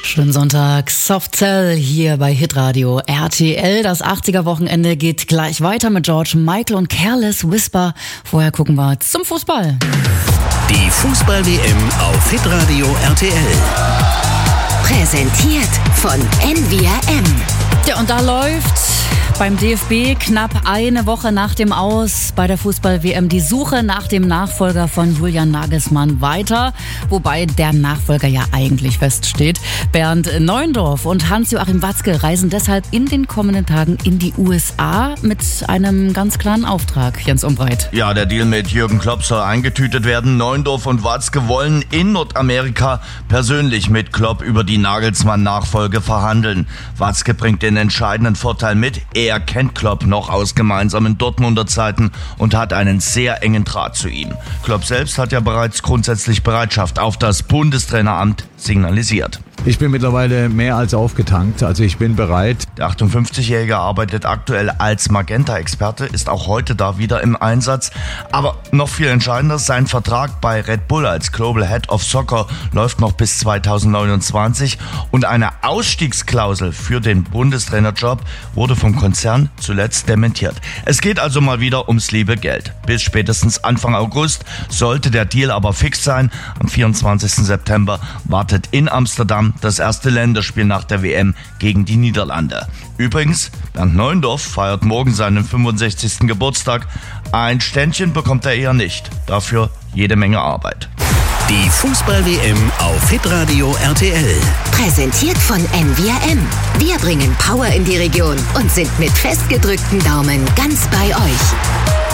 Schönen Sonntag, Softcell hier bei Hitradio RTL. Das 80er-Wochenende geht gleich weiter mit George Michael und Careless Whisper. Vorher gucken wir zum Fußball. Die Fußball-WM auf Hitradio RTL. Präsentiert von NVRM. Ja, und da läuft beim DFB knapp eine Woche nach dem Aus bei der Fußball-WM die Suche nach dem Nachfolger von Julian Nagelsmann weiter. Wobei der Nachfolger ja eigentlich feststeht. Bernd Neuendorf und Hans-Joachim Watzke reisen deshalb in den kommenden Tagen in die USA mit einem ganz klaren Auftrag. Jens Umbreit. Ja, der Deal mit Jürgen Klopp soll eingetütet werden. Neuendorf und Watzke wollen in Nordamerika persönlich mit Klopp über die Nagelsmann-Nachfolge verhandeln. Watzke bringt den entscheidenden Vorteil mit. Er kennt Klopp noch aus gemeinsamen Dortmunder Zeiten und hat einen sehr engen Draht zu ihm. Klopp selbst hat ja bereits grundsätzlich Bereitschaft auf das Bundestraineramt signalisiert. Ich bin mittlerweile mehr als aufgetankt, also ich bin bereit. Der 58-Jährige arbeitet aktuell als Magenta-Experte, ist auch heute da wieder im Einsatz. Aber noch viel entscheidender, sein Vertrag bei Red Bull als Global Head of Soccer läuft noch bis 2029 und eine Ausstiegsklausel für den Bundestrainerjob wurde vom Konzern zuletzt dementiert. Es geht also mal wieder ums liebe Geld. Bis spätestens Anfang August sollte der Deal aber fix sein. Am 24. September wartet in Amsterdam das erste Länderspiel nach der WM gegen die Niederlande. Übrigens, Bernd Neuendorf feiert morgen seinen 65. Geburtstag. Ein Ständchen bekommt er eher nicht. Dafür jede Menge Arbeit. Die Fußball-WM auf Hitradio RTL. Präsentiert von NVRM. Wir bringen Power in die Region und sind mit festgedrückten Daumen ganz bei euch.